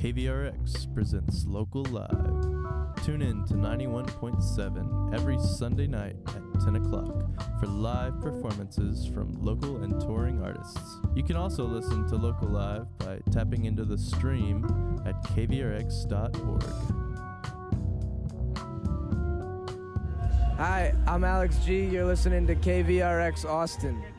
KVRX presents Local Live. Tune in to 91.7 every Sunday night at 10 o'clock for live performances from local and touring artists. You can also listen to Local Live by tapping into the stream at kvrx.org. Hi, I'm Alex G. You're listening to KVRX Austin.